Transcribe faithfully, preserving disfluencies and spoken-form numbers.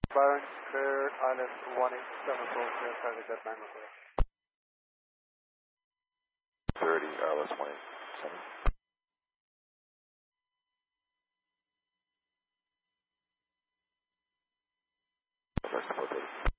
Byron, clear island one eight seven four, clear target at nine one zero. thirty, I L S one eight seven.